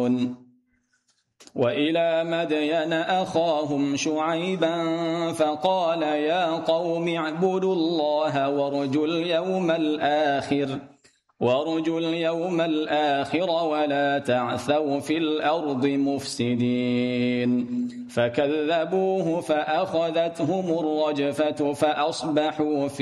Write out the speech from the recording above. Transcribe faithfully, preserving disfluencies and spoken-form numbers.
يعلمون وإلى مدين أخاهم شعيبا فقال يا قوم اعبدوا الله وارجوا اليوم الآخر وارجوا اليوم الآخر ولا تعثوا في الأرض مفسدين فكذبوه فأخذتهم الرجفة فأصبحوا في